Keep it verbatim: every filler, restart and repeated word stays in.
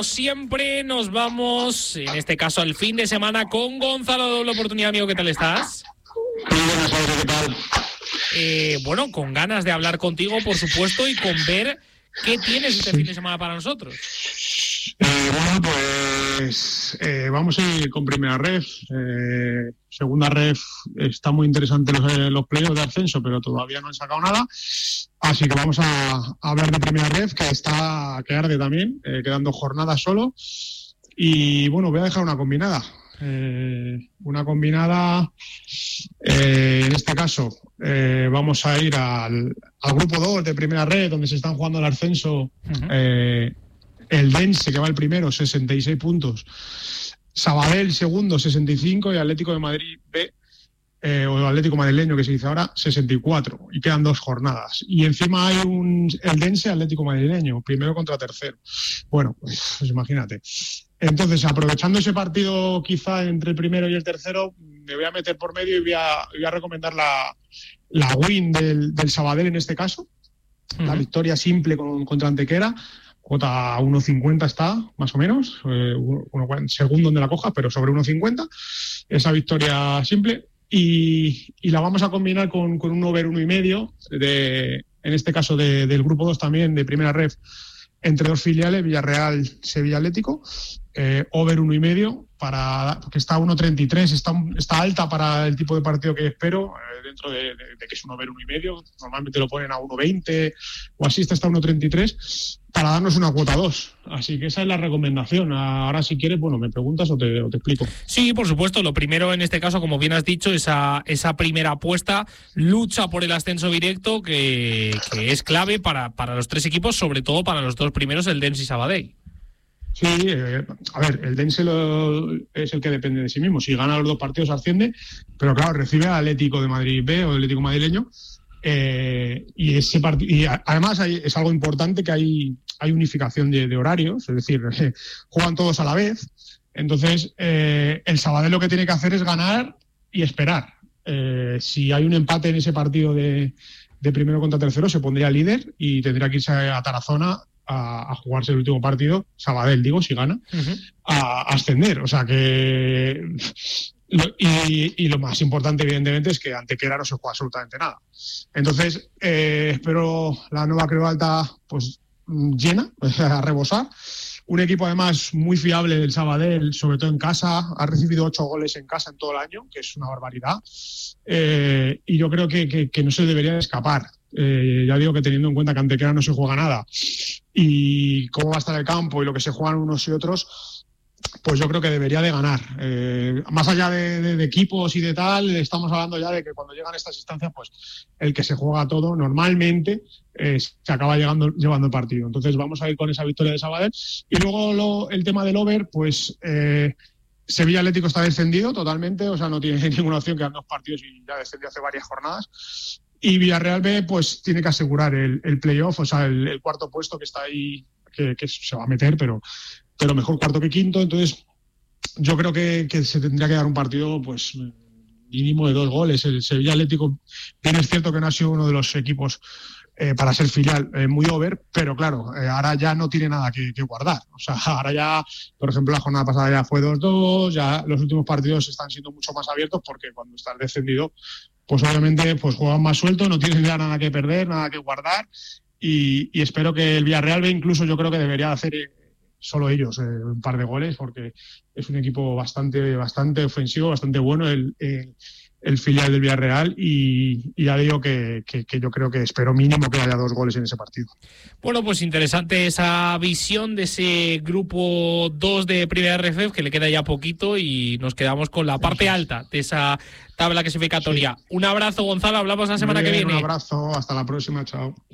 Siempre nos vamos, en este caso, al fin de semana con Gonzalo Doble Oportunidad. Amigo, ¿qué tal estás? Muy buenas, Jorge, ¿qué tal? Eh, bueno, con ganas de hablar contigo, por supuesto, y con ver qué tienes este sí. fin de semana para nosotros. Eh, bueno, pues eh, vamos a ir con primera ref. Eh, segunda ref, está muy interesante los, los playoffs de ascenso, pero todavía no han sacado nada. Así que vamos a, a hablar de primera ref, que está que arde también, eh, quedando jornadas solo. Y bueno, voy a dejar una combinada. Eh, una combinada, eh, en este caso, eh, vamos a ir al, al grupo dos de primera red, donde se están jugando el ascenso. Uh-huh. eh, el Dense, que va el primero, sesenta y seis puntos. Sabadell, segundo, sesenta y cinco. Y Atlético de Madrid B, eh, o Atlético Madrileño, que se dice ahora, sesenta y cuatro. Y quedan dos jornadas. Y encima hay un el Dense Atlético Madrileño, primero contra tercero. Bueno, pues, pues imagínate. Entonces, aprovechando ese partido quizá entre el primero y el tercero, me voy a meter por medio y voy a, voy a recomendar la, la win del, del Sabadell en este caso. Uh-huh. La victoria simple con, contra Antequera. Cuota uno cincuenta está, más o menos, eh, uno, según donde la cojas, pero sobre uno cincuenta. Esa victoria simple. Y, y la vamos a combinar con, con un over uno y medio, de, en este caso de, del grupo dos también, de primera ref, entre dos filiales, Villarreal, Sevilla Atlético, eh, over uno y medio, para, que está a uno treinta y tres, está, está alta para el tipo de partido que espero, eh, dentro de, de, de que es un over uno y medio, normalmente lo ponen a uno veinte o así, está hasta uno treinta y tres, para darnos una cuota dos. Así que esa es la recomendación. Ahora, si quieres, bueno, me preguntas o te, o te explico. Sí, por supuesto. Lo primero, en este caso, como bien has dicho, esa, esa primera apuesta, lucha por el ascenso directo, que, que es clave para, para los tres equipos, sobre todo para los dos primeros, el Dense y Sabadell. Sí, eh, a ver, el Dense lo, es el que depende de sí mismo. Si gana los dos partidos asciende, pero claro, recibe al Atlético de Madrid B o Atlético Madrileño. Eh, y ese part- y a- además hay, es algo importante que hay, hay unificación de, de horarios, es decir, eh, juegan todos a la vez. Entonces, eh, el Sabadell lo que tiene que hacer es ganar y esperar. Eh, si hay un empate en ese partido de, de primero contra tercero, se pondría líder y tendría que irse a Tarazona a, a jugarse el último partido, Sabadell, digo, si gana, uh-huh. a, a ascender. O sea que... Lo, y, y lo más importante, evidentemente, es que Antequera no se juega absolutamente nada. Entonces, eh, espero la nueva Creu Alta pues, llena, a rebosar. Un equipo, además, muy fiable del Sabadell, sobre todo en casa. Ha recibido ocho goles en casa en todo el año, que es una barbaridad. Eh, y yo creo que, que, que no se debería escapar. Eh, ya digo que teniendo en cuenta que Antequera no se juega nada y cómo va a estar el campo y lo que se juegan unos y otros, pues yo creo que debería de ganar. Eh, más allá de, de, de equipos y de tal, estamos hablando ya de que cuando llegan a estas instancias, pues el que se juega todo normalmente eh, se acaba llegando, llevando el partido. Entonces vamos a ir con esa victoria de Sabadell. Y luego lo, el tema del over, pues eh, Sevilla Atlético está descendido totalmente, o sea, no tiene ninguna opción, quedan dos partidos y ya descendió hace varias jornadas. Y Villarreal B, pues tiene que asegurar el, el playoff, o sea, el, el cuarto puesto que está ahí, que, que se va a meter, pero... pero mejor cuarto que quinto. Entonces yo creo que, que se tendría que dar un partido pues mínimo de dos goles. El Sevilla Atlético, bien es cierto que no ha sido uno de los equipos eh, para ser filial eh, muy over, pero claro, eh, ahora ya no tiene nada que, que guardar. O sea, ahora ya, por ejemplo, la jornada pasada ya fue dos dos, ya los últimos partidos están siendo mucho más abiertos porque cuando estás descendido, pues obviamente pues juegan más suelto, no tienes ya nada que perder, nada que guardar, y, y espero que el Villarreal B incluso yo creo que debería hacer eh, solo ellos eh, un par de goles, porque es un equipo bastante bastante ofensivo, bastante bueno el, el, el filial del Villarreal, y, y ya digo que, que, que yo creo que espero mínimo que haya dos goles en ese partido. Bueno, pues interesante esa visión de ese grupo dos de Primera R F, que le queda ya poquito y nos quedamos con la parte alta de esa tabla clasificatoria. Sí. Un abrazo, Gonzalo, hablamos la semana bien, que viene. Un abrazo, hasta la próxima, chao.